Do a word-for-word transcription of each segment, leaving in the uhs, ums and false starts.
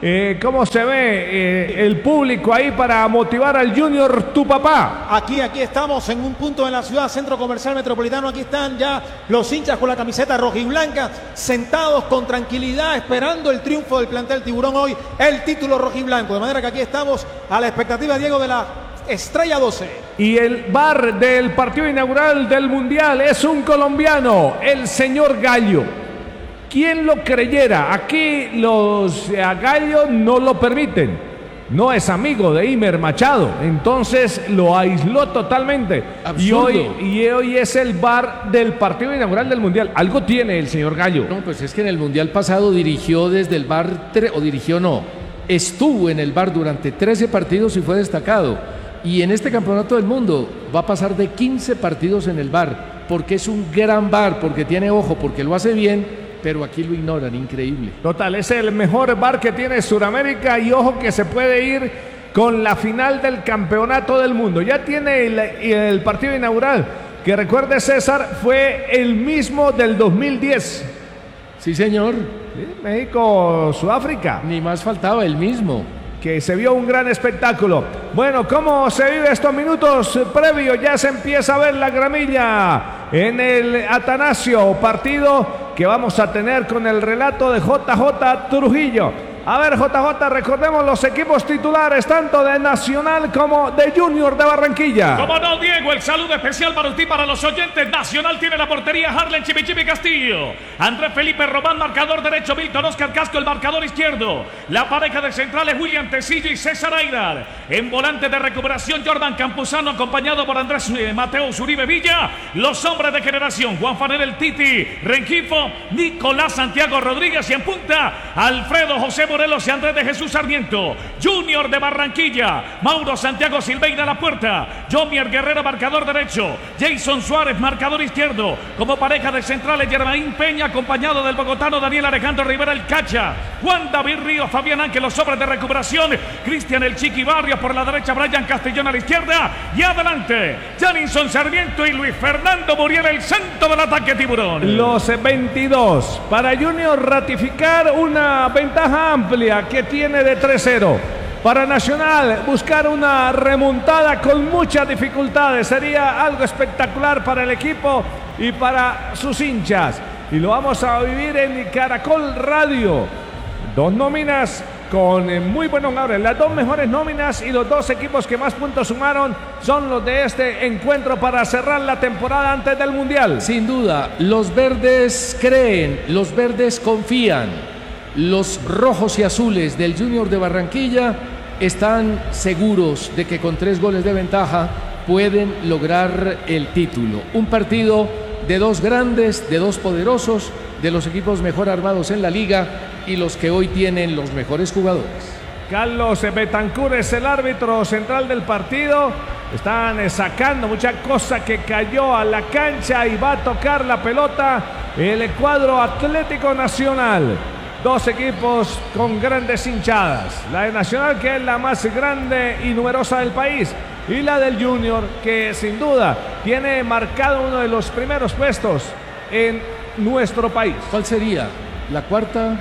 Eh, ¿Cómo se ve eh, el público ahí para motivar al Junior tu papá? Aquí, aquí estamos en un punto de la ciudad, Centro Comercial Metropolitano. Aquí están ya los hinchas con la camiseta rojiblanca, sentados con tranquilidad, esperando el triunfo del plantel Tiburón hoy, el título rojiblanco. De manera que aquí estamos a la expectativa, Diego, de la Estrella doce. Y el V A R del partido inaugural del Mundial es un colombiano, el señor Gallo. ¿Quién lo creyera? Aquí los eh, Gallos no lo permiten. No es amigo de Imer Machado. Entonces lo aisló totalmente. Y hoy, y hoy es el V A R del partido inaugural del Mundial. Algo tiene el señor Gallo. No, pues es que en el Mundial pasado dirigió desde el V A R, o dirigió no, estuvo en el V A R durante trece partidos y fue destacado. Y en este campeonato del mundo va a pasar de quince partidos en el V A R, porque es un gran V A R, porque tiene ojo, porque lo hace bien. Pero aquí lo ignoran, increíble. Total, es el mejor V A R que tiene Sudamérica y ojo que se puede ir con la final del campeonato del mundo. Ya tiene el, el partido inaugural, que recuerde César, fue el mismo del dos mil diez. Sí, señor. ¿Sí? México, Sudáfrica. Ni más faltaba, el mismo. Que se vio un gran espectáculo. Bueno, ¿cómo se vive estos minutos previos? Ya se empieza a ver la gramilla en el Atanasio, partido que vamos a tener con el relato de J J Trujillo. A ver, J J, recordemos los equipos titulares, tanto de Nacional como de Junior de Barranquilla. Como no, Diego, el saludo especial para usted y para los oyentes. Nacional tiene la portería Harlen Chimichimi Castillo, Andrés Felipe Román, marcador derecho, Milton Oscar Casco, el marcador izquierdo. La pareja de centrales, William Tecillo y César Aidar. En volante de recuperación, Jordan Campuzano, acompañado por Andrés eh, Mateo Uribe Villa. Los hombres de generación, Juan Fanel el Titi, Rengifo, Nicolás Santiago Rodríguez y en punta, Alfredo José Morelos y Andrés de Jesús Sarmiento. Junior de Barranquilla, Mauro Santiago Silveira a la puerta, Jomier Guerrero marcador derecho, Jason Suárez marcador izquierdo. Como pareja de centrales, Germain Peña acompañado del bogotano Daniel Alejandro Rivera el Cacha, Juan David Ríos, Fabián Ángel, los hombres de recuperación, Cristian el Chiqui Barrios por la derecha, Brian Castellón a la izquierda y adelante Janinson Sarmiento y Luis Fernando Muriel, el centro del ataque Tiburón. Los veintidós para Junior ratificar una ventaja amplia que tiene de tres cero. Para Nacional buscar una remontada con muchas dificultades. Sería algo espectacular para el equipo y para sus hinchas. Y lo vamos a vivir en Caracol Radio. Dos nóminas con muy buenos nombres. Las dos mejores nóminas y los dos equipos que más puntos sumaron son los de este encuentro para cerrar la temporada antes del Mundial. Sin duda, los verdes creen, los verdes confían. Los rojos y azules del Junior de Barranquilla están seguros de que con tres goles de ventaja pueden lograr el título. Un partido de dos grandes, de dos poderosos, de los equipos mejor armados en la liga y los que hoy tienen los mejores jugadores. Carlos Betancur es el árbitro central del partido. Están sacando mucha cosa que cayó a la cancha y va a tocar la pelota el cuadro Atlético Nacional. Dos equipos con grandes hinchadas. La de Nacional, que es la más grande y numerosa del país. Y la del Junior, que sin duda tiene marcado uno de los primeros puestos en nuestro país. ¿Cuál sería? ¿La cuarta?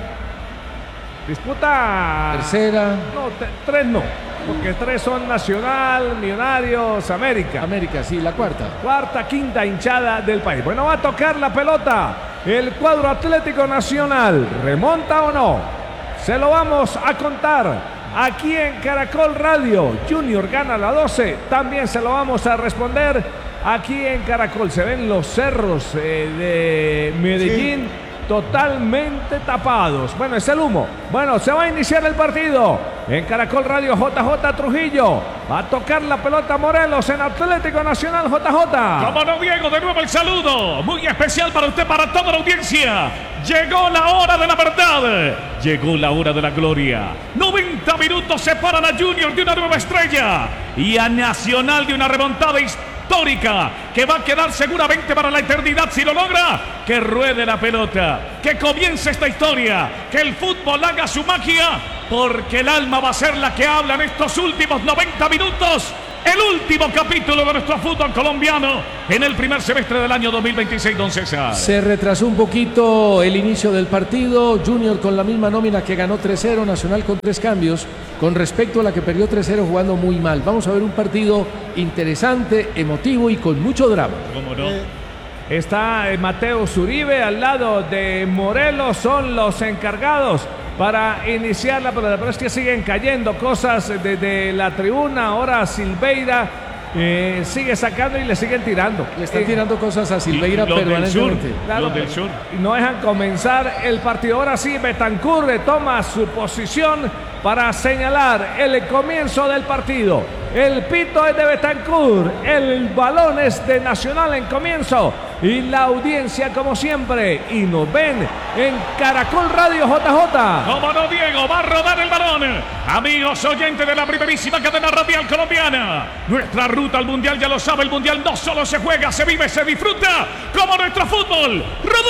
Disputa... ¿Tercera? No, tres no. Porque tres son Nacional, Millonarios, América. América, sí, la cuarta. Cuarta, quinta hinchada del país. Bueno, va a tocar la pelota el cuadro Atlético Nacional. ¿Remonta o no? Se lo vamos a contar aquí en Caracol Radio. Junior gana la doce. También se lo vamos a responder aquí en Caracol. Se ven los cerros eh, de Medellín. Sí. Totalmente tapados. Bueno, es el humo. Bueno, se va a iniciar el partido. En Caracol Radio, J J Trujillo. Va a tocar la pelota Morelos en Atlético Nacional, J J. Como no, Diego, de nuevo el saludo. Muy especial para usted, para toda la audiencia. Llegó la hora de la verdad. Llegó la hora de la gloria. noventa minutos separan a Junior de una nueva estrella y a Nacional de una remontada histórica. histórica que va a quedar seguramente para la eternidad si lo logra. Que ruede la pelota, que comience esta historia, que el fútbol haga su magia, porque el alma va a ser la que habla en estos últimos noventa minutos el último capítulo de nuestro fútbol colombiano en el primer semestre del año dos mil veintiséis, don César. Se retrasó un poquito el inicio del partido. Junior con la misma nómina que ganó tres cero, Nacional con tres cambios con respecto a la que perdió tres cero jugando muy mal. Vamos a ver un partido interesante, emotivo y con mucho drama. ¿Cómo no? Eh, está Mateo Zuribe al lado de Morelos, son los encargados para iniciar la pelota, pero es que siguen cayendo cosas desde la tribuna. Ahora Silveira eh, sigue sacando y le siguen tirando. Le están eh, tirando cosas a Silveira los del permanentemente. sur, Claro, los del sur. y no dejan comenzar el partido. Ahora sí, Betancur toma su posición para señalar el comienzo del partido. El pito es de Betancur, el balón es de Nacional en comienzo y la audiencia como siempre, y nos ven en Caracol Radio J J. Como no, Diego, va a rodar el balón. Amigos oyentes de la primerísima cadena radial colombiana, nuestra ruta al mundial, ya lo sabe, el mundial no solo se juega, se vive, se disfruta como nuestro fútbol.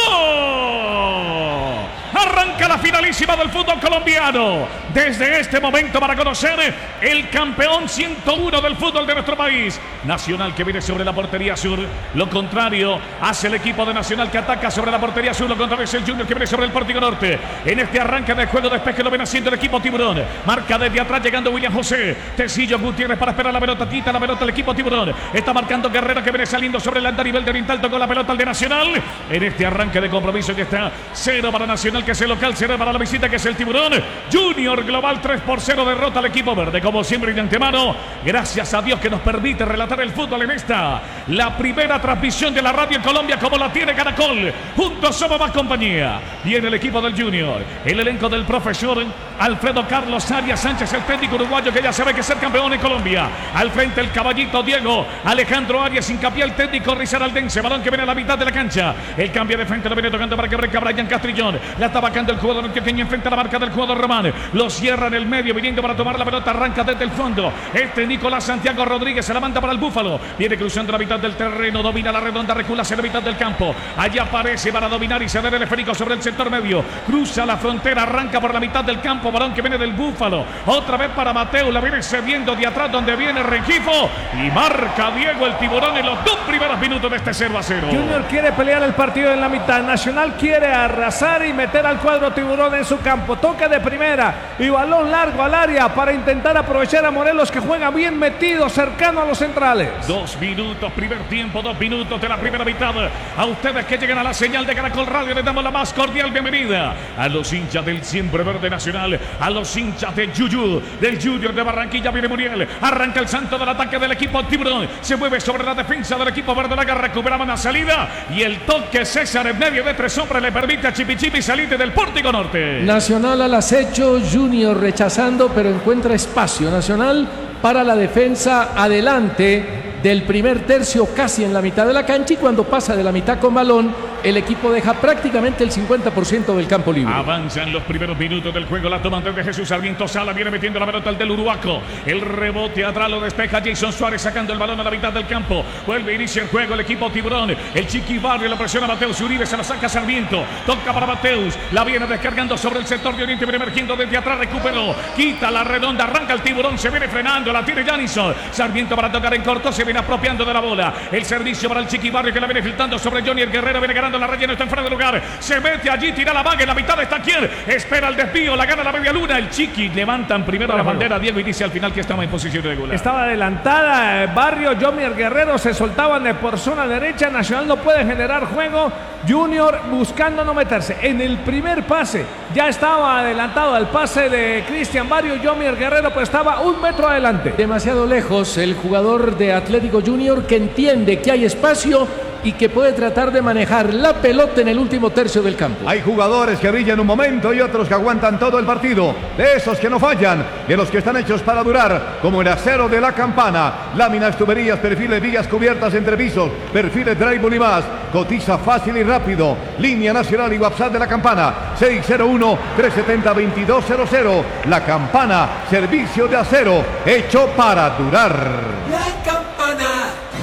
¡Rodó! Arranca la finalísima del fútbol colombiano. Desde este momento para conocer el campeón ciento uno del fútbol de nuestro país. Nacional que viene sobre la portería sur. Lo contrario hace el equipo de Nacional que ataca sobre la portería sur. Lo contrario es el Junior que viene sobre el pórtico norte. En este arranque de juego despeje lo viene haciendo el equipo Tiburón. Marca desde atrás llegando William José. Tecillo Gutiérrez para esperar la pelota. Quita la pelota el equipo Tiburón. Está marcando Guerrero que viene saliendo sobre el andarivel de Oriental. Tocó la pelota al de Nacional. En este arranque de compromiso que está cero para Nacional, que es el local, cero para la visita, que es el Tiburón. Junior global tres por cero derrota al equipo verde. Como siempre y de antemano, gracias a Dios que nos permite relatar el fútbol en esta, la primera transmisión de la radio en Colombia como la tiene Caracol. Juntos somos más compañía. Viene el equipo del Junior, el elenco del profesor Alfredo Carlos Arias Sánchez, el técnico uruguayo que ya sabe que es el campeón en Colombia. Al frente el caballito Diego Alejandro Arias, hincapié el técnico risaraldense. Balón que viene a la mitad de la cancha. El cambio de frente lo viene tocando para que breca Brian Castrillón. La está vacando el jugador antioqueño enfrente a la marca del jugador Román. Lo cierra en el medio, viniendo para tomar la pelota. Arranca desde el fondo. Este Nicolás Santiago Rodríguez se la manda para el Búfalo. Viene cruzando la mitad del terreno. Domina la redonda, recula hacia la mitad del campo. Allí aparece para dominar y ceder el esférico sobre el sector medio. Cruza la frontera, arranca por la mitad del campo. Balón que viene del Búfalo. Otra vez para Mateo. La viene cediendo de atrás donde viene Rengifo. Y marca Diego el Tiburón en los dos primeros minutos de este cero a cero. Junior quiere pelear el partido en la mitad. Nacional quiere arrasar y meter al cuadro Tiburón en su campo. Toque de primera y balón largo al área para intentar aprovechar a Morelos, que juega bien metido, cercano a los centrales. Dos minutos, primer tiempo, dos minutos de la primera mitad. A ustedes que llegan a la señal de Caracol Radio, les damos la más cordial bienvenida. A los hinchas del siempre verde Nacional, a los hinchas de Yuyu, del Junior de Barranquilla, viene Muriel. Arranca el santo del ataque del equipo Tiburón. Se mueve sobre la defensa del equipo verde Laga, recuperaba una salida y el toque César en medio de tres hombres le permite a Chipichipi salir del pórtico norte. Nacional al acecho, Junior rechazando, pero encuentra espacio Nacional para la defensa adelante del primer tercio, casi en la mitad de la cancha, y cuando pasa de la mitad con balón, el equipo deja prácticamente el cincuenta por ciento del campo libre. Avanzan los primeros minutos del juego, la toma de Jesús Sarmiento Sala, viene metiendo la pelota al del Uruguaco, el rebote atrás lo despeja Jason Suárez sacando el balón a la mitad del campo, vuelve, inicia el juego el equipo Tiburón, el Chiqui Barrio la presiona a Mateus Uribe, se la saca Sarmiento, toca para Mateus, la viene descargando sobre el sector de Oriente, viene emergiendo desde atrás, recuperó, quita la redonda, arranca el Tiburón, se viene frenando, la tiene Janison, Sarmiento para tocar en corto, se viene apropiando de la bola, el servicio para el Chiqui Barrio que la viene filtrando sobre Johnny, el Guerrero viene ganando la raya, no está en fuera de lugar, se mete allí, tira la vaga, en la mitad está quien, espera el desvío, la gana la media luna, el Chiqui, levantan primero la bandera, Diego, y dice al final que estaba en posición regular. Estaba adelantada, eh, Barrio, Johnny, el Guerrero se soltaban de por zona derecha, Nacional no puede generar juego, Junior buscando no meterse, en el primer pase, ya estaba adelantado al pase de Cristian Barrio, Johnny, el Guerrero, pues estaba un metro adelante. Demasiado lejos el jugador de Atlético Junior, que entiende que hay espacio y que puede tratar de manejar la pelota en el último tercio del campo. Hay jugadores que brillan un momento y otros que aguantan todo el partido, de esos que no fallan, de los que están hechos para durar, como el acero de la Campana, láminas, tuberías, perfiles, vías cubiertas entre pisos, perfiles, drywall y más. Cotiza fácil y rápido. Línea nacional y WhatsApp de la Campana, seis cero uno, tres siete cero, dos dos cero cero. La Campana, servicio de acero hecho para durar. La Campana, servicio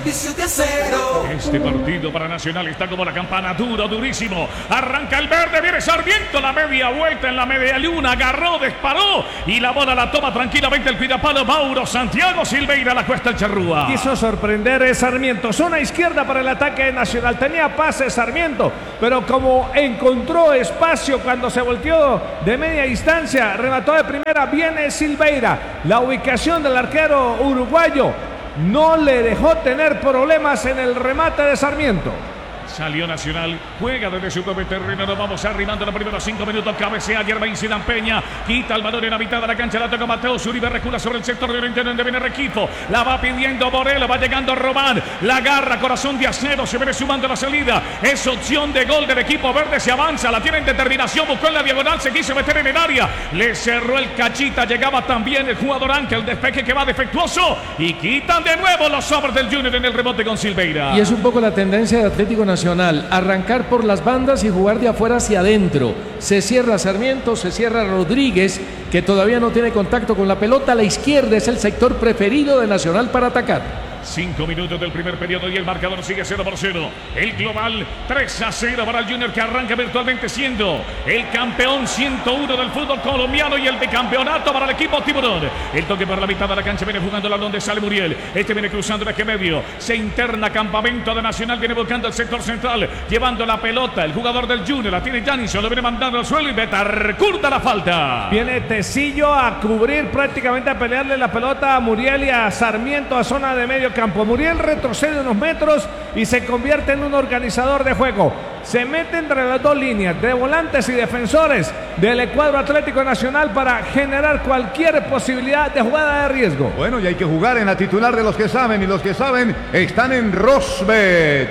servicios de acero. Este partido para Nacional está como la campana, duro, durísimo. Arranca el verde, viene Sarmiento, la media vuelta en la media luna, agarró, disparó y la bola la toma tranquilamente el cuidapalo Mauro Santiago Silveira, la cuesta el charrúa. Quiso sorprender a Sarmiento, zona izquierda para el ataque de Nacional, tenía pase Sarmiento, pero como encontró espacio cuando se volteó de media distancia, remató de primera, viene Silveira. La ubicación del arquero uruguayo no le dejó tener problemas en el remate de Sarmiento. Salió Nacional, juega desde su propio terreno, nos vamos arrimando los primeros cinco minutos, cabecea Germain Zidane Peña, quita el balón en la mitad de la cancha, la toca Mateo Zuribe, recula sobre el sector de oriente donde viene Requifo, la va pidiendo Morelos, va llegando Román, la agarra, corazón de acero, se viene sumando la salida, es opción de gol del equipo verde, se avanza, la tiene en determinación, buscó en la diagonal, se quiso meter en el área, le cerró el cachita, llegaba también el jugador Ángel, el despeje que va defectuoso y quitan de nuevo los sobres del Junior en el rebote con Silveira. Y es un poco la tendencia de Atlético Nacional. Arrancar por las bandas y jugar de afuera hacia adentro. Se cierra Sarmiento, se cierra Rodríguez, que todavía no tiene contacto con la pelota. A la izquierda es el sector preferido de Nacional para atacar. Cinco minutos del primer periodo y el marcador sigue cero por cero. El global tres a cero para el Junior, que arranca virtualmente siendo el campeón ciento uno del fútbol colombiano y el bicampeonato para el equipo Tiburón. El toque por la mitad de la cancha, viene jugando la donde sale Muriel. Este viene cruzando el eje medio. Se interna campamento de Nacional, viene buscando el sector central, llevando la pelota. El jugador del Junior la tiene Janison, lo viene mandando al suelo y Betar curta la falta. Viene Tecillo a cubrir, prácticamente a pelearle la pelota a Muriel y a Sarmiento a zona de medio campo. Muriel retrocede unos metros y se convierte en un organizador de juego. Se mete entre las dos líneas de volantes y defensores del cuadro Atlético Nacional para generar cualquier posibilidad de jugada de riesgo. Bueno, y hay que jugar en la titular de los que saben, y los que saben están en Rosbet.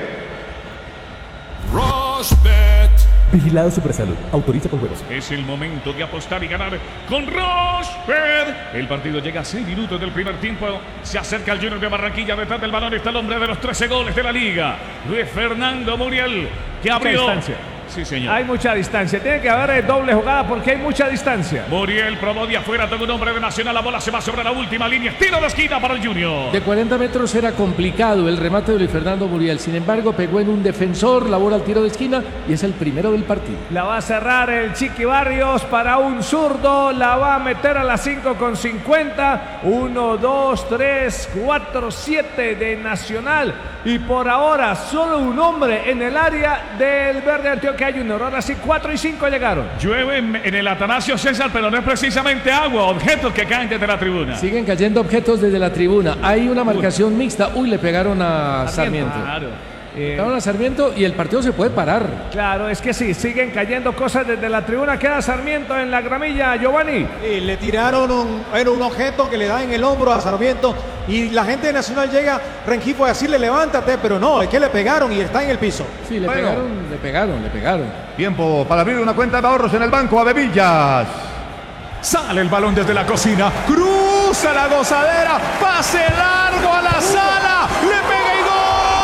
Rosbet. Vigilado Supersalud. Autoriza con juegos. Es el momento de apostar y ganar con Rosbet. El partido llega a seis minutos del primer tiempo. Se acerca el Junior de Barranquilla. Detrás del balón está el hombre de los trece goles de la liga, Luis Fernando Muriel, que abrió. Distancia. Sí, señor. Hay mucha distancia. Tiene que haber doble jugada porque hay mucha distancia. Muriel probó de afuera, todo un hombre de Nacional. La bola se va sobre la última línea. Tiro de esquina para el Junior. De cuarenta metros era complicado el remate de Luis Fernando Muriel. Sin embargo, pegó en un defensor, la bola al tiro de esquina y es el primero del partido. La va a cerrar el Chiqui Barrios para un zurdo. La va a meter a las cinco con cincuenta. uno, dos, tres, cuatro, siete de Nacional. Y por ahora solo un hombre en el área del Verde Antioquia Junior. Ahora sí, cuatro y cinco llegaron. Llueve en el Atanasio César, pero no es precisamente agua, objetos que caen desde la tribuna. Siguen cayendo objetos desde la tribuna. Hay una marcación mixta. Uy, le pegaron a Sarmiento. Claro. Eh, Pegaron a Sarmiento y el partido se puede parar. Claro, es que sí, siguen cayendo cosas desde la tribuna. Queda Sarmiento en la gramilla, Giovanni. Sí, le tiraron un, era un objeto que le da en el hombro a Sarmiento y la gente de Nacional llega, Rengifo, a decirle levántate, pero no, es que le pegaron y está en el piso. Sí, le Bueno. pegaron, le pegaron, le pegaron. Tiempo para abrir una cuenta de ahorros en el banco a Bebillas. Sale el balón desde la cocina, cruza la gozadera, pase largo a la sala, le pega y gol.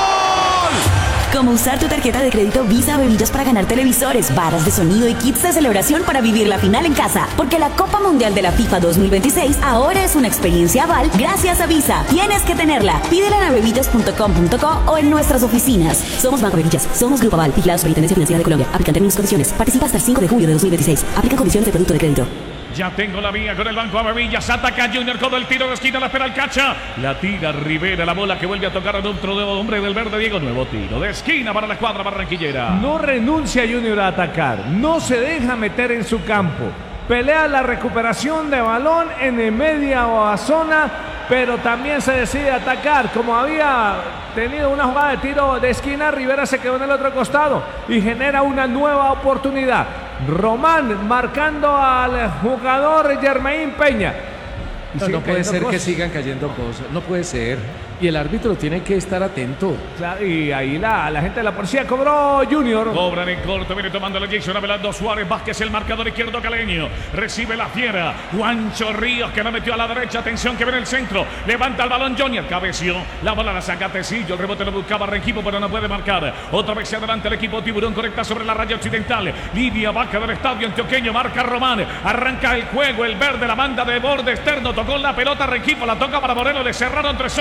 Cómo usar tu tarjeta de crédito Visa Bebillas para ganar televisores, barras de sonido y kits de celebración para vivir la final en casa. Porque la Copa Mundial de la FIFA dos mil veintiséis ahora es una experiencia aval gracias a Visa. Tienes que tenerla. Pídela en bebillas punto com punto co o en nuestras oficinas. Somos Banco Bebillas. Somos Grupo Aval. Vigilados por Intendencia Financiera de Colombia. Aplican términos y condiciones. Participa hasta el cinco de julio de dos mil veintiséis. Aplican condiciones de producto de crédito. Ya tengo la vía con el banco a Bebillas. Ataca Junior con el tiro de esquina. La espera el Cacha. La tira Rivera. La bola que vuelve a tocar a otro hombre del verde. Diego, nuevo tiro de esquina para la cuadra barranquillera. No renuncia Junior a atacar. No se deja meter en su campo. Pelea la recuperación de balón en el media o a zona, pero también se decide atacar. Como había tenido una jugada de tiro de esquina, Rivera se quedó en el otro costado y genera una nueva oportunidad. Román marcando al jugador Germain Peña. No, no puede ser que sigan cayendo cosas, no puede ser. Y el árbitro tiene que estar atento. Claro, y ahí la, la gente de la policía cobró Junior. Cobran en corto, viene tomando la Jason Abelardo Suárez Vázquez, el marcador izquierdo caleño. Recibe la fiera. Juancho Ríos que la metió a la derecha. Atención que viene el centro. Levanta el balón Junior. Cabeció. La bola la saca Tecillo. El rebote lo buscaba Rengifo, pero no puede marcar. Otra vez se adelanta el equipo Tiburón. Conecta sobre la raya occidental. Lidia Vaca del estadio antioqueño. Marca Román. Arranca el juego. El verde la manda de borde externo. Tocó la pelota Rengifo. La toca para Moreno. Le cerraron tres sobres de Junior.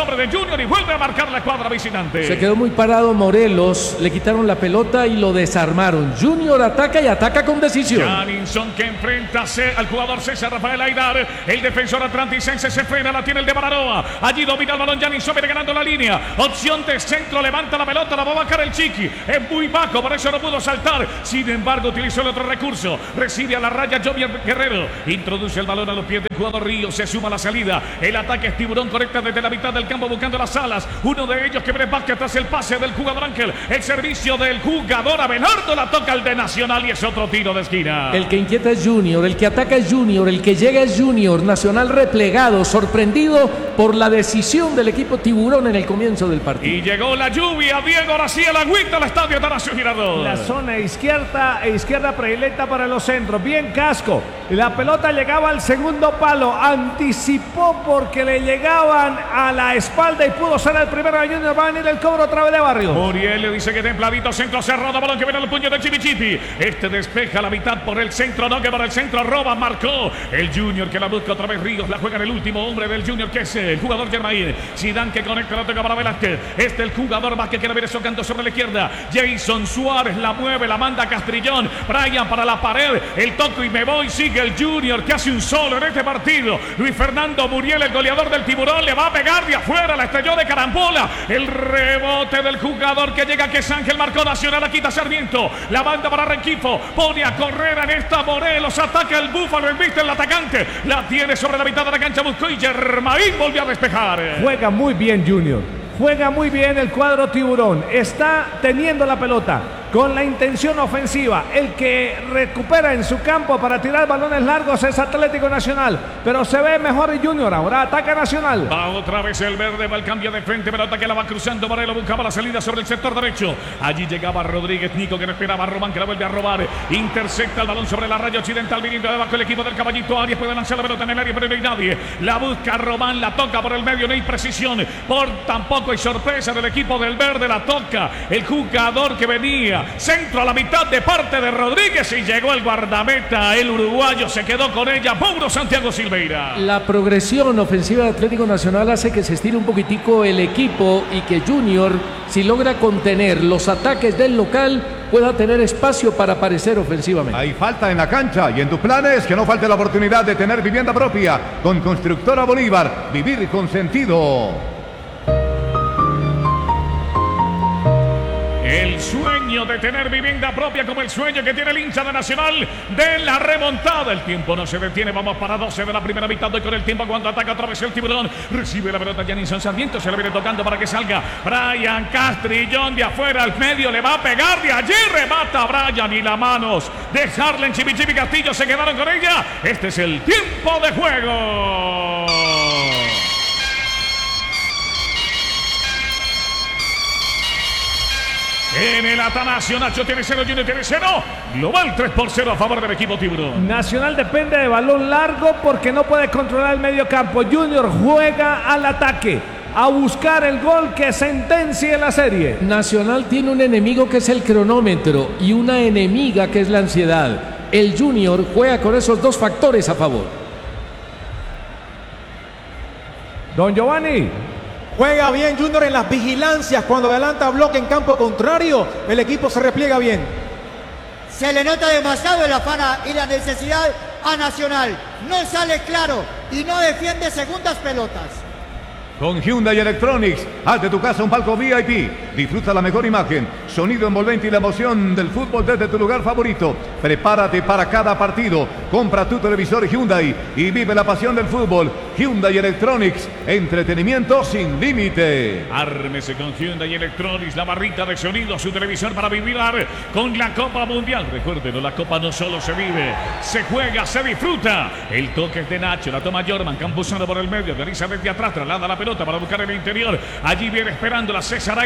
Junior y vuelve a marcar la cuadra visitante. Se quedó muy parado Morelos, le quitaron la pelota y lo desarmaron. Junior ataca y ataca con decisión. Janinson que enfrenta al jugador César Rafael Aidar. El defensor atlanticense se frena, la tiene el de Bararoa. Allí domina el balón Janinson, viene ganando la línea. Opción de centro, levanta la pelota, la va a bajar el Chiqui. Es muy bajo, por eso no pudo saltar. Sin embargo, utilizó el otro recurso. Recibe a la raya Jovier Guerrero. Introduce el balón a los pies del jugador Río. Se suma a la salida. El ataque es Tiburón, conecta desde la mitad del campo buscando las alas. Uno de ellos que Vázquez tras el pase del jugador Ángel. El servicio del jugador Abelardo, la toca el de Nacional y es otro tiro de esquina. El que inquieta es Junior, el que ataca es Junior, el que llega es Junior. Nacional replegado, sorprendido por la decisión del equipo Tiburón en el comienzo del partido. Y llegó la lluvia, Diego García, la agüita al estadio Atanasio Girardot. La zona izquierda e izquierda predilecta para los centros. Bien Casco. La pelota llegaba al segundo palo. Anticipó porque le llegaban a la espalda y pudo ser el primero de Junior. Va a venir el cobro otra vez de Barrios. Muriel le dice que templadito, centro cerrado, balón que viene al puño de Chipichipi. Este despeja la mitad por el centro, no que para el centro, roba, marcó el Junior que la busca otra vez Ríos, la juega en el último hombre del Junior que es el jugador Germain. Zidane que conecta, la toca para Velázquez. Este el jugador Vázquez que la viene socando sobre la izquierda. Jason Suárez la mueve, la manda a Castrillón. Brian para la pared, el toco y me voy, sigue el Junior que hace un solo en este partido. Luis Fernando Muriel, el goleador del Tiburón, le va a pegar de afuera, la estrelló de carambola. El rebote del jugador que llega, que es Ángel, marcó Nacional, la quita Sarmiento, la banda para Rengifo, pone a correr en esta Morelos, ataca el Búfalo, embiste el atacante, la tiene sobre la mitad de la cancha, buscó y Germain volvió a despejar. Juega muy bien Junior, juega muy bien el cuadro Tiburón, está teniendo la pelota con la intención ofensiva. El que recupera en su campo para tirar balones largos es Atlético Nacional, pero se ve mejor el Junior. Ahora ataca Nacional. Va otra vez el verde, va el cambio de frente, pelota que la va cruzando. Morelos buscaba la salida sobre el sector derecho. Allí llegaba Rodríguez Nico que no esperaba. Román que la vuelve a robar. Intercepta el balón sobre la raya occidental, viniendo debajo el equipo del Caballito Arias. Puede lanzar la pelota en el área, pero no hay nadie. La busca Román, la toca por el medio, no hay precisión. Por tampoco hay sorpresa del equipo del verde, la toca el jugador que venía. Centro a la mitad de parte de Rodríguez y llegó el guardameta, el uruguayo se quedó con ella, Mauro Santiago Silveira. La progresión ofensiva de Atlético Nacional hace que se estire un poquitico el equipo y que Junior, si logra contener los ataques del local, pueda tener espacio para aparecer ofensivamente. Hay falta en la cancha y en tus planes que no falte la oportunidad de tener vivienda propia con Constructora Bolívar, vivir con sentido. El sueño de tener vivienda propia como el sueño que tiene el hincha de Nacional de la remontada. El tiempo no se detiene, vamos para doce de la primera mitad. Doy con el tiempo cuando ataca otra vez el Tiburón. Recibe la pelota Janinson Sarmiento, se le viene tocando para que salga Brian Castrillón de afuera al medio, le va a pegar de allí, remata Brian y las manos de Harlen Chipichipi Castillo se quedaron con ella. Este es el tiempo de juego. En el Atanasio, Nacho tiene cero, Junior tiene cero. Global tres por cero a favor del equipo Tiburón. Nacional depende de balón largo porque no puede controlar el medio campo. Junior juega al ataque, a buscar el gol que sentencie la serie. Nacional tiene un enemigo que es el cronómetro y una enemiga que es la ansiedad. El Junior juega con esos dos factores a favor. Don Giovanni. Juega bien Junior en las vigilancias. Cuando adelanta bloque en campo contrario, el equipo se repliega bien. Se le nota demasiado el afán y la necesidad a Nacional. No sale claro y no defiende segundas pelotas. Con Hyundai Electronics, haz de tu casa un palco V I P. Disfruta la mejor imagen, sonido envolvente y la emoción del fútbol desde tu lugar favorito. Prepárate para cada partido. Compra tu televisor Hyundai y vive la pasión del fútbol. Hyundai Electronics, entretenimiento sin límite. Ármese con Hyundai Electronics, la barrita de sonido, su televisor para vibrar con la Copa Mundial. Recuerden, la Copa no solo se vive, se juega, se disfruta. El toque es de Nacho, la toma Jorman, campusano por el medio, realiza desde atrás, traslada la pelota para buscar el interior. Allí viene esperando la César Aidar, va a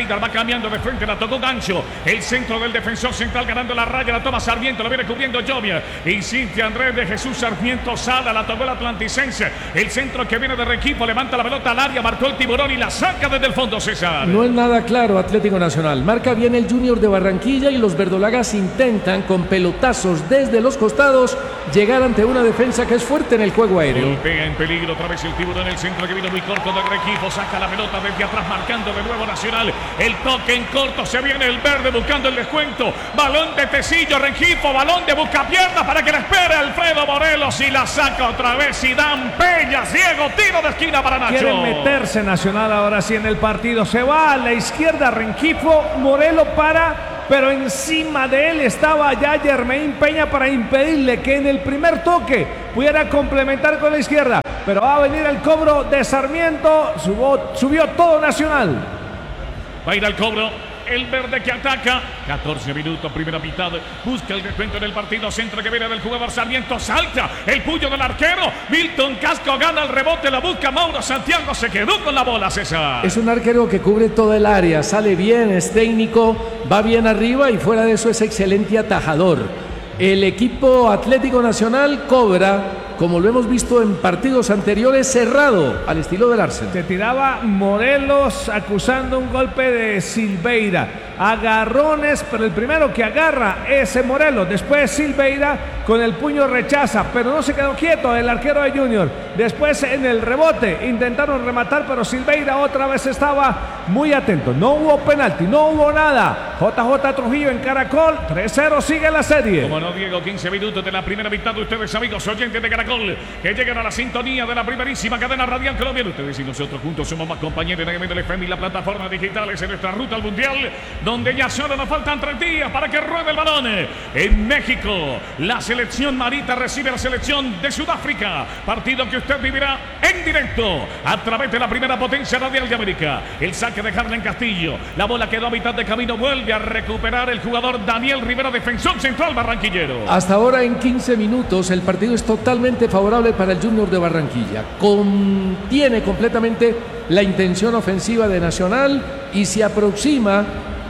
cambiando de frente, la tocó Gancho. El centro del defensor central ganando la raya, la toma Sarmiento, lo viene cubriendo Llovia. Insiste Andrés de Jesús Sarmiento Sala, la tocó el atlanticense. El centro que viene de Rengifo, levanta la pelota al área, marcó el Tiburón y la saca desde el fondo, César. No es nada claro Atlético Nacional. Marca bien el Junior de Barranquilla y los verdolagas intentan con pelotazos desde los costados llegar ante una defensa que es fuerte en el juego aéreo. Golpea en peligro otra vez el Tiburón, el centro que vino muy corto de Rengifo, saca la pelota desde atrás marcando de nuevo Nacional. El toque en corto, se viene el verde buscando el descuento. Balón de Tecillo, Rengifo, balón de buscapiernas para que le espere Alfredo Morelos y la saca otra vez y Dan Peña, ciego, tiro de esquina para Nacho. Quiere meterse Nacional ahora sí en el partido. Se va a la izquierda Rengifo, Morelos para, pero encima de él estaba ya Germain Peña para impedirle que en el primer toque pudiera complementar con la izquierda. Pero va a venir el cobro de Sarmiento, subió, subió todo Nacional. Va a ir al cobro. El verde que ataca, catorce minutos, primera mitad, busca el descuento en el partido, centro que viene del jugador Sarmiento, salta el puño del arquero, Milton Casco gana el rebote, la busca Mauro Santiago, se quedó con la bola, César. Es un arquero que cubre toda el área, sale bien, es técnico, va bien arriba y fuera de eso es excelente atajador. El equipo Atlético Nacional cobra, como lo hemos visto en partidos anteriores, cerrado al estilo del Arsenal. Se tiraba Morelos acusando un golpe de Silveira. Agarrones, pero el primero que agarra es Morelos. Después Silveira con el puño rechaza, pero no se quedó quieto el arquero de Junior. Después en el rebote intentaron rematar, pero Silveira otra vez estaba muy atento. No hubo penalti, no hubo nada. J J Trujillo en Caracol, tres cero sigue la serie. Como no, Diego, quince minutos de la primera mitad de ustedes, amigos oyentes de Caracol, que llegan a la sintonía de la primerísima cadena radial colombiana. Ustedes y nosotros juntos somos más compañeros en el F M y la plataforma digitales en nuestra ruta al Mundial, donde ya solo nos faltan tres días para que ruede el balón. En México, la selección Marita recibe a la selección de Sudáfrica. Partido que usted vivirá en directo a través de la primera potencia radial de América. El saque de Harlen Castillo. La bola quedó a mitad de camino. Vuelve a recuperar el jugador Daniel Rivera, defensor central barranquillero. Hasta ahora en quince minutos el partido es totalmente favorable para el Junior de Barranquilla. Contiene completamente la intención ofensiva de Nacional y se aproxima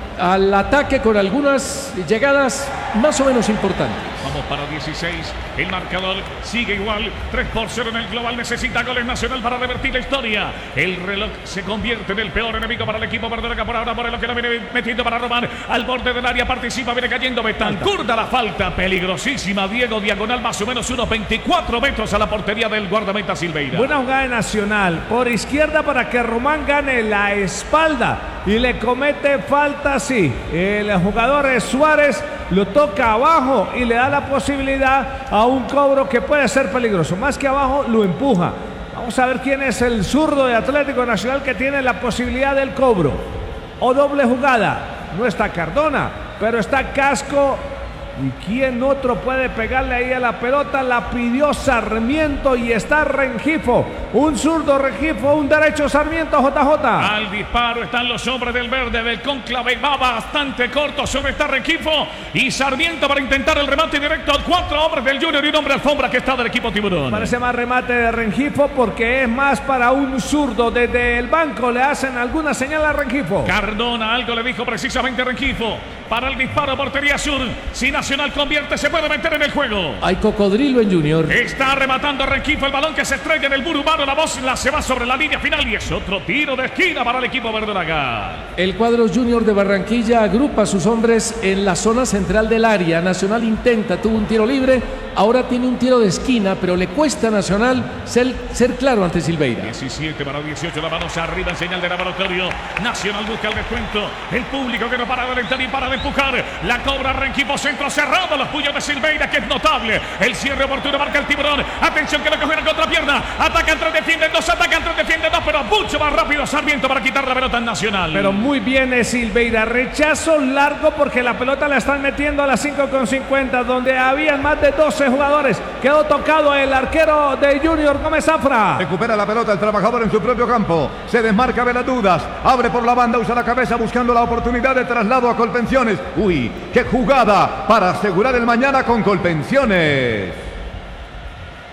al ataque con algunas llegadas más o menos importantes. Vamos para dieciséis, el marcador sigue igual, tres por cero en el global, necesita goles Nacional para revertir la historia. El reloj se convierte en el peor enemigo para el equipo verdolaga por ahora, Morelos que lo viene metiendo para Román, al borde del área participa, viene cayendo Betancur, da la falta, peligrosísima, Diego, diagonal más o menos unos veinticuatro metros a la portería del guardameta Silveira. Buena jugada de Nacional, por izquierda para que Román gane la espalda y le comete falta, sí, el jugador Suárez lo toca abajo y le da la posibilidad a un cobro que puede ser peligroso. Más que abajo, lo empuja. Vamos a ver quién es el zurdo de Atlético Nacional que tiene la posibilidad del cobro. O doble jugada. No está Cardona, pero está Casco. ¿Y quién otro puede pegarle ahí a la pelota? La pidió Sarmiento y está Rengifo. Un zurdo Rengifo, un derecho Sarmiento, J J. Al disparo están los hombres del verde del cónclave. Va bastante corto sobre esta Rengifo y Sarmiento para intentar el remate directo. Cuatro hombres del Junior y un hombre alfombra que está del equipo Tiburón. Parece más remate de Rengifo porque es más para un zurdo. Desde el banco le hacen alguna señal a Rengifo. Cardona algo le dijo precisamente Rengifo. Para el disparo, portería sur. Si Nacional convierte, se puede meter en el juego. Hay cocodrilo en Junior. Está rematando Rengifo, el balón que se estrella en el muro humano. La voz la se va sobre la línea final y es otro tiro de esquina para el equipo verdolaga. El cuadro Junior de Barranquilla agrupa a sus hombres en la zona central del área. Nacional intenta, tuvo un tiro libre, ahora tiene un tiro de esquina, pero le cuesta a Nacional ser, ser claro ante Silveira. diecisiete para dieciocho, la mano arriba en señal de laboratorio. Nacional busca el descuento. El público que no para de alentar y para de empujar. La cobra Rengifo, centro cerrado, los puños de Silveira, que es notable. El cierre oportuno marca el Tiburón. Atención que lo coge la contrapierna. Atacan tres, defienden dos, atacan tres, defienden dos, pero mucho más rápido Sarmiento para quitar la pelota en Nacional. Pero muy bien es Silveira. Rechazo largo porque la pelota la están metiendo a las cinco con cincuenta, donde habían más de doce jugadores. Quedó tocado el arquero de Junior, Gómez Zafra. Recupera la pelota el trabajador en su propio campo. Se desmarca de las dudas. Abre por la banda, usa la cabeza buscando la oportunidad de traslado a Colpensiones. Uy, qué jugada para asegurar el mañana con Colpensiones.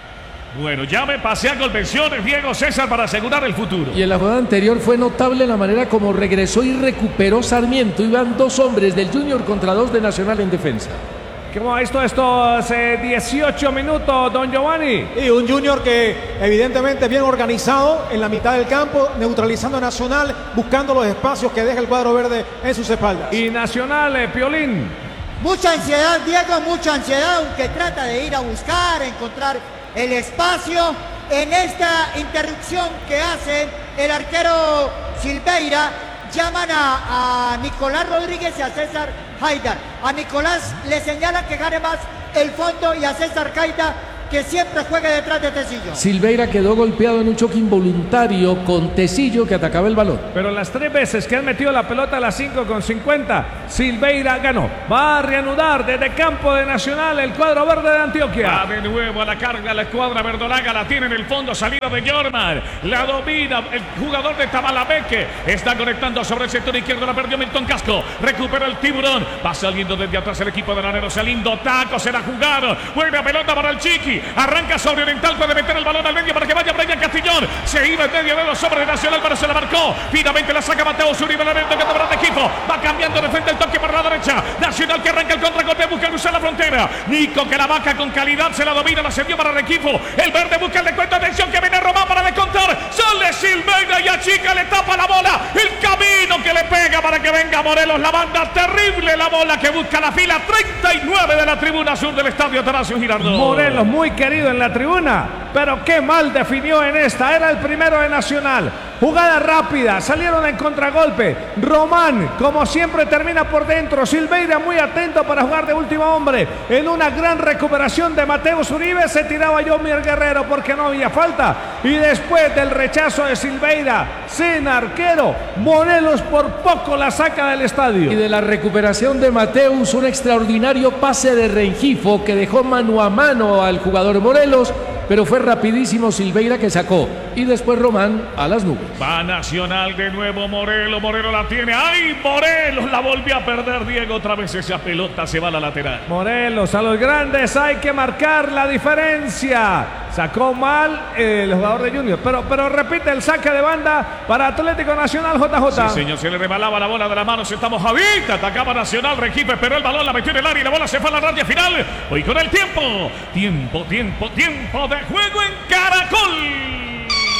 Bueno, ya me pasé a convenciones, Diego César, para asegurar el futuro. Y en la jugada anterior fue notable la manera como regresó y recuperó Sarmiento. Iban dos hombres del Junior contra dos de Nacional en defensa. ¿Cómo ha visto estos eh, dieciocho minutos, don Giovanni? Y un Junior que evidentemente bien organizado en la mitad del campo, neutralizando a Nacional, buscando los espacios que deja el cuadro verde en sus espaldas. Y Nacional, eh, Piolín. Mucha ansiedad, Diego, mucha ansiedad, aunque trata de ir a buscar, encontrar el espacio en esta interrupción que hace el arquero Silveira. Llaman a, a Nicolás Rodríguez y a César Haidar. A Nicolás le señalan que gane más el fondo y a César Haidar que siempre juegue detrás de Tecillo. Silveira quedó golpeado en un choque involuntario con Tecillo, que atacaba el balón. Pero las tres veces que han metido la pelota a las cinco con cincuenta, Silveira ganó. Va a reanudar desde campo de Nacional el cuadro verde de Antioquia. Va de nuevo a la carga la escuadra verdolaga, la tiene en el fondo, salida de Jorman, la domina el jugador de Tabalabeque, está conectando sobre el sector izquierdo, la perdió Milton Casco, recupera el Tiburón, va saliendo desde atrás el equipo de Lanero, saliendo taco, se la jugaron, buena pelota para el Chiqui, arranca sobre Oriental, puede meter el balón al medio para que vaya Brian Castillón, se iba en medio de los hombres de Nacional, pero se la marcó, finalmente la saca Mateo Zuribe, la que tomará de equipo, va cambiando de frente el toque para la derecha, Nacional que arranca el contragolpe, busca cruzar la frontera, Nico que la baja con calidad, se la domina, la cedió para el equipo, el verde busca el descuento, atención que viene Román para descontar, sale Silveira y a Chica le tapa la bola, el camino que le pega para que venga Morelos, la banda terrible, la bola que busca la fila treinta y nueve de la tribuna sur del estadio Atanasio Girardot. Morelos muy querido en la tribuna, pero qué mal definió en esta, era el primero de Nacional, jugada rápida, salieron en contragolpe, Román como siempre termina por dentro, Silveira muy atento para jugar de último hombre, en una gran recuperación de Mateo Zuribe, se tiraba Yomier Guerrero porque no había falta, y después del rechazo de Silveira, sin arquero, Morelos por poco la saca del estadio. Y de la recuperación de Mateus, un extraordinario pase de Rengifo que dejó mano a mano al jugador Morelos, pero fue rapidísimo Silveira que sacó, y después Román a las nubes. Va Nacional de nuevo, Morelos, Morelos la tiene, ¡ay! Morelos la volvió a perder, Diego, otra vez esa pelota se va a la lateral. Morelos, a los grandes hay que marcar la diferencia. Sacó mal el jugador de Junior, pero, pero repite el saque de banda para Atlético Nacional, J J. Sí, señor, se le rebalaba la bola de las manos, estamos Javita, atacaba Nacional, Requipe, pero el balón la metió en el área y la bola se fue a la raya final. Hoy con el tiempo, tiempo, tiempo, tiempo de juego en Caracol.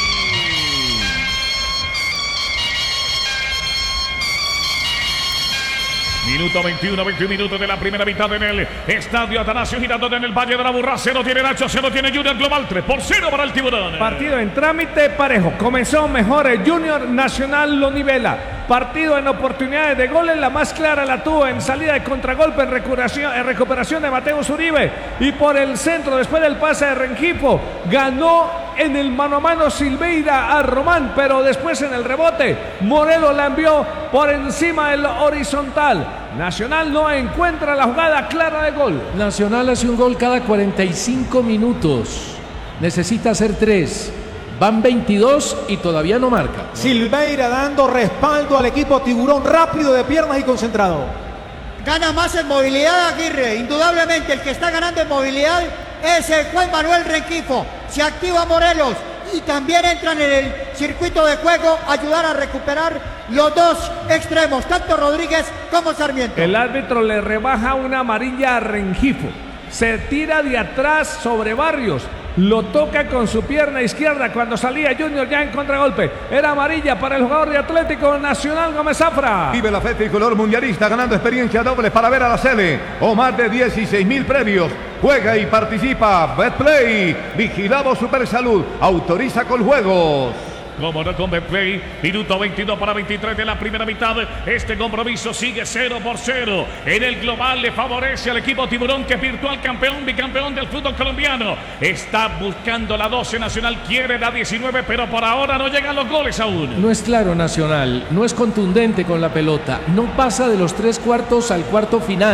Minuto veintiuno, veintiuno minutos de la primera mitad en el estadio Atanasio Girardot en el Valle de la Burra. Cero tiene Nacho, cero tiene Junior Global, tres por cero para el Tiburón. Partido en trámite parejo. Comenzó mejor el Junior, Nacional lo nivela. Partido en oportunidades de goles, la más clara la tuvo en salida de contragolpe, en recuperación, en recuperación de Mateo Zuribe. Y por el centro, después del pase de Rengifo, ganó en el mano a mano Silveira a Román, pero después en el rebote, Morelos la envió por encima del horizontal. Nacional no encuentra la jugada clara de gol. Nacional hace un gol cada cuarenta y cinco minutos. Necesita hacer tres. Van veintidós y todavía no marca. Silveira dando respaldo al equipo Tiburón, rápido de piernas y concentrado. Gana más en movilidad Aguirre, indudablemente el que está ganando en movilidad es el Juan Manuel Rengifo. Se activa Morelos y también entran en el circuito de juego a ayudar a recuperar los dos extremos, tanto Rodríguez como Sarmiento. El árbitro le rebaja una amarilla a Rengifo. Se tira de atrás sobre Barrios. Lo toca con su pierna izquierda cuando salía Junior ya en contragolpe. Era amarilla para el jugador de Atlético Nacional, Gómez Zafra. Vive la fe tricolor mundialista ganando experiencia doble para ver a la Sele o más de dieciséis mil premios. Juega y participa. Betplay. Vigilado Supersalud. Autoriza con juegos. Como no con Betplay, minuto veintidós para veintitrés de la primera mitad. Este compromiso sigue cero por cero. En el global le favorece al equipo Tiburón, que es virtual campeón, bicampeón del fútbol colombiano. Está buscando la doce Nacional, quiere la diecinueve, pero por ahora no llegan los goles aún. No es claro Nacional, no es contundente con la pelota, no pasa de los tres cuartos al cuarto final.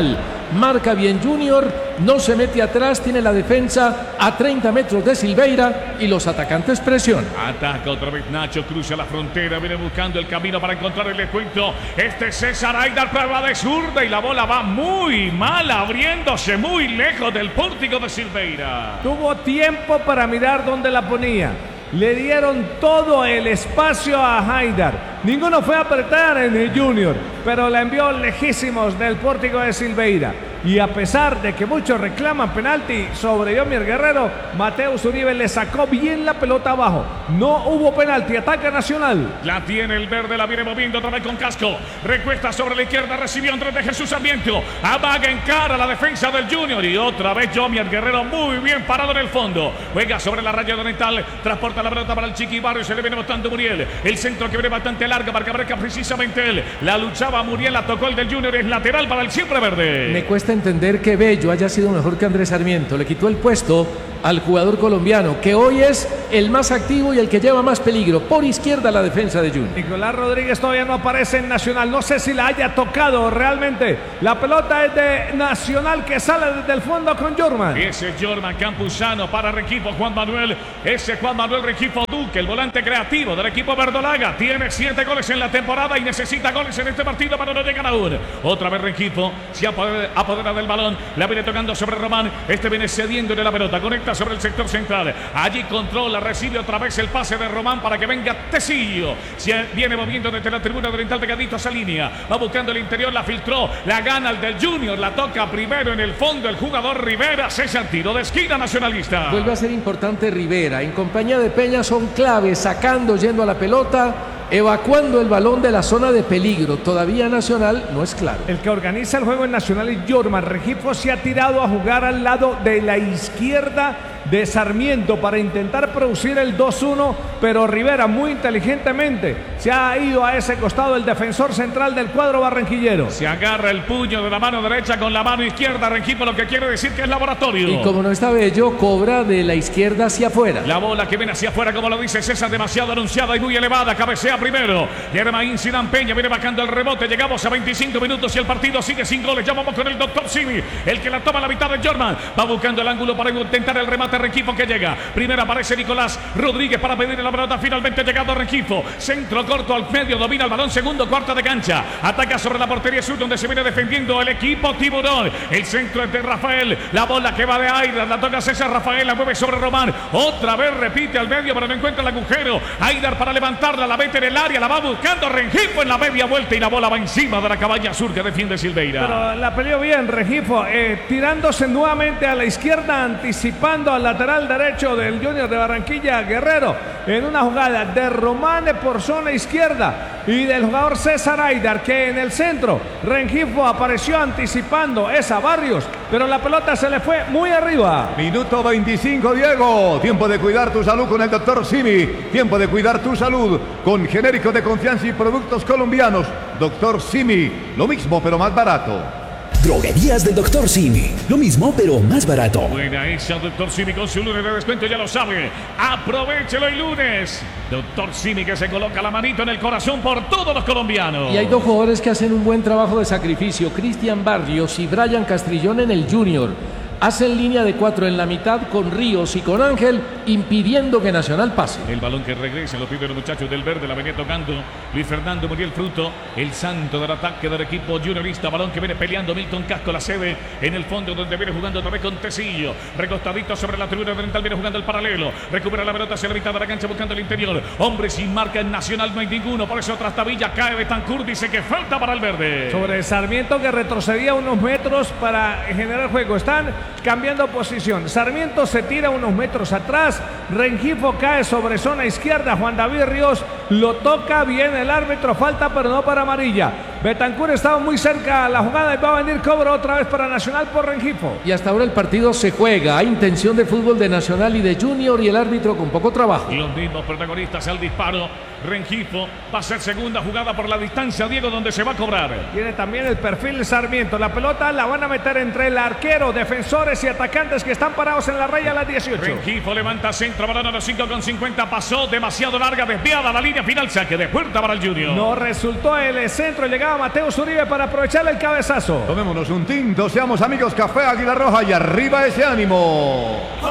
marca bien Junior, no se mete atrás, tiene la defensa a treinta metros de Silveira y los atacantes presionan. Ataca otra vez Nacho, cruza la frontera, viene buscando el camino para encontrar el descuento. Este César Aidar prueba de zurda y la bola va muy mal, abriéndose muy lejos del pórtico de Silveira. Tuvo tiempo para mirar dónde la ponía. Le dieron todo el espacio a Haidar. Ninguno fue a apretar en el Junior, pero la envió lejísimos del pórtico de Silveira. Y a pesar de que muchos reclaman penalti sobre Yomier Guerrero, Mateus Uribe le sacó bien la pelota abajo. No hubo penalti, ataque Nacional. La tiene el verde, la viene moviendo otra vez con Casco. Recuesta sobre la izquierda, recibió Andrés de Jesús Sarmiento. Amaga en cara la defensa del Junior. Y otra vez Yomier Guerrero muy bien parado en el fondo. Juega sobre la raya oriental, transporta la pelota para el Chiqui Barrio. Se le viene bastante Muriel. El centro que viene bastante largo para que marca precisamente él. La luchaba Muriel, la tocó el del Junior. Es lateral para el siempre verde. Me cuesta entender que Bello haya sido mejor que Andrés Sarmiento. Le quitó el puesto al jugador colombiano, que hoy es el más activo y el que lleva más peligro. Por izquierda la defensa de Junior. Nicolás Rodríguez todavía no aparece en Nacional. No sé si la haya tocado realmente. La pelota es de Nacional, que sale desde el fondo con Jorman. Ese es Jorman Campuzano para el equipo Juan Manuel. Ese Juan Manuel Regifo Duque, el volante creativo del equipo verdolaga. Tiene siete goles en la temporada y necesita goles en este partido para no llegar aún. Otra vez Regifo se apodera del balón. La viene tocando sobre Román. Este viene cediendo de la pelota. Conecta sobre el sector central. Allí controla, recibe otra vez el pase de Román para que venga Tecillo. Se viene moviendo desde la tribuna oriental pegadito a esa línea. Va buscando el interior, la filtró. La gana el del Junior. La toca primero en el fondo el jugador Rivera. César, tiro de esquina nacionalista. Vuelve a ser importante Rivera. En compañía de Peña son claves, sacando, yendo a la pelota, evacuando el balón de la zona de peligro. Todavía Nacional no es claro. El que organiza el juego en Nacional es Jorman. Regifo se ha tirado a jugar al lado de la izquierda de Sarmiento para intentar producir el dos uno, pero Rivera muy inteligentemente se ha ido a ese costado, el defensor central del cuadro barranquillero. Se agarra el puño de la mano derecha con la mano izquierda, Regifo, lo que quiere decir que es laboratorio. Y como no está Bello, cobra de la izquierda hacia afuera. La bola que viene hacia afuera, como lo dice César, demasiado anunciada y muy elevada, cabecea primero. Yermaín Sidán Peña viene bajando el rebote, llegamos a veinticinco minutos y el partido sigue sin goles. Ya vamos con el doctor Simi, el que la toma a la mitad de Jorman. Va buscando el ángulo para intentar el remate. Regifo que llega. Primero aparece Nicolás Rodríguez para pedir la pelota. Finalmente llegado a Regifo. Centro corto al medio. Domina el balón. Segundo cuarto de cancha. Ataca sobre la portería sur donde se viene defendiendo el equipo Tiburón. El centro es de Rafael. La bola que va de Aidar. La toca César Rafael. La mueve sobre Román. Otra vez repite al medio pero no encuentra el agujero. Aidar para levantarla. La mete en el área. La va buscando Regifo en la media vuelta y la bola va encima de la cabaña sur que defiende Silveira. Pero la peleó bien Regifo. Eh, tirándose nuevamente a la izquierda. Anticipando al lateral derecho del Junior de Barranquilla, Guerrero, en una jugada de Romane por zona izquierda y del jugador César Aidar, que en el centro Regifo apareció anticipando esa Barrios, pero la pelota se le fue muy arriba. Minuto veinticinco, Diego. Tiempo de cuidar tu salud con el doctor Simi. Tiempo de cuidar tu salud con genéricos de confianza y productos colombianos. doctor Simi, lo mismo pero más barato. Droguerías del doctor Simi. Lo mismo, pero más barato. Buena esa, doctor Simi, con su lunes de descuento, ya lo sabe. Aprovechelo el lunes. doctor Simi, que se coloca la manito en el corazón por todos los colombianos. Y hay dos jugadores que hacen un buen trabajo de sacrificio. Cristian Barrios y Brian Castrillón en el Junior. Hacen línea de cuatro en la mitad con Ríos y con Ángel, impidiendo que Nacional pase. El balón que regresa, lo piden los muchachos del verde, la venía tocando Luis Fernando Muriel Fruto, el santo del ataque del equipo juniorista. Balón que viene peleando Milton Casco, la sede en el fondo donde viene jugando otra vez con Tecillo. Recostadito sobre la tribuna oriental, viene jugando el paralelo. Recupera la pelota hacia la mitad de la cancha buscando el interior. Hombre sin marca en Nacional no hay ninguno, por eso Trastabilla cae Betancourt, dice que falta para el verde. Sobre Sarmiento, que retrocedía unos metros para generar juego. Están cambiando posición. Sarmiento se tira unos metros atrás. Regifo cae sobre zona izquierda. Juan David Ríos lo toca bien el árbitro. Falta, pero no para amarilla. Betancourt estaba muy cerca a la jugada y va a venir cobro otra vez para Nacional por Regifo. Y hasta ahora el partido se juega. Hay intención de fútbol de Nacional y de Junior y el árbitro con poco trabajo. Los mismos protagonistas al disparo. Regifo va a ser segunda jugada por la distancia, Diego, donde se va a cobrar. Tiene también el perfil de Sarmiento. La pelota la van a meter entre el arquero, defensores y atacantes que están parados en la raya a las dieciocho. Regifo levanta centro, balón a los cinco con cincuenta. Pasó demasiado larga, desviada la línea final. Saque de puerta para el Junior. No resultó el centro, llegaba llegaba Mateo Uribe para aprovechar el cabezazo. Tomémonos un tinto, seamos amigos, Café Águila Roja y arriba ese ánimo.